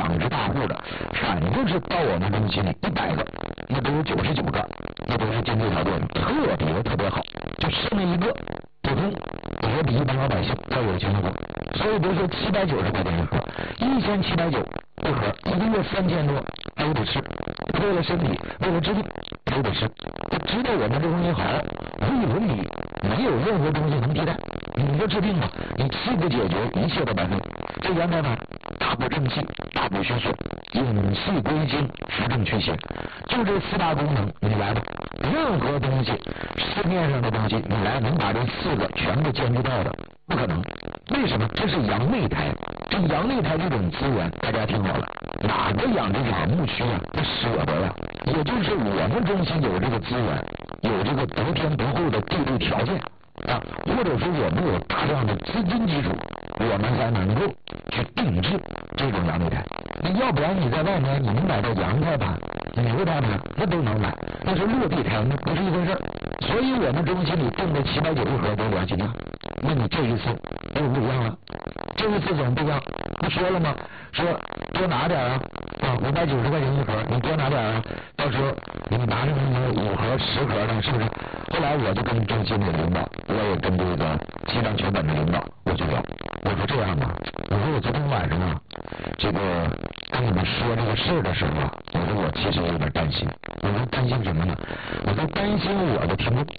养殖大户的，反正是到我们中心里100个，那都有99个，那都是经济条件特别好，就剩了一个普通，也比一般老百姓要有钱的多。所以比如说790块钱一盒，1790一盒，一个月3000多，都得吃，为了身体，为了治病，都得吃。就知道我们这东西好，无与伦比，没有任何东西能替代。你说治病吧，你气不解决，一切都白费。这原来呢，大补正气，大补虚血，引气归经，扶正祛邪，就这4大功能，你来吧。任何东西，市面上的东西，你来能把这4个全部兼顾到的，不可能。为什么？这是阳内胎，这阳内胎这种资源，大家听好了，哪个养殖场牧区啊，他舍得呀？也就是我们中心有这个资源，有这个得天独厚的地理条件啊，或者说我们有大量的资金基础，我们才能够去定制这种羊内胎。你要不然你在外面你能买到羊胎盘、牛胎盘，那都能买，但是落地胎那不是一回事。所以我们中心里订的790盒都良心价。那你这一次又不一样了，这一次怎么不一样？不说了吗？说多拿点啊，590块钱一盒，你多拿点啊，到时候你拿上那5盒、10盒的，是不是？后来我就跟中心的领导，我也跟这个西藏全本的领导，我就说，我说这样吧，我说我昨天晚上啊，这个跟你们说这个事的时候啊，我说我其实有点担心，我说担心什么呢？我说担心我的听众，